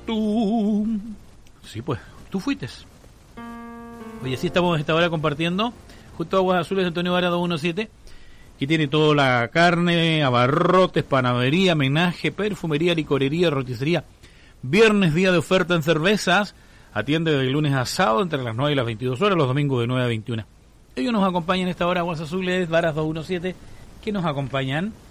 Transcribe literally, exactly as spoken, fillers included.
tú. Sí, pues, tú fuiste. Oye, sí estamos a esta hora compartiendo justo Aguas Azules, Antonio Vara doscientos diecisiete, que tiene toda la carne, abarrotes, panadería, menaje, perfumería, licorería, roticería. Viernes, día de oferta en cervezas. Atiende de lunes a sábado entre las nueve y las veintidós horas, los domingos de nueve a veintiuna. Ellos nos acompañan a esta hora, Aguas Azules, Varas doscientos diecisiete, que nos acompañan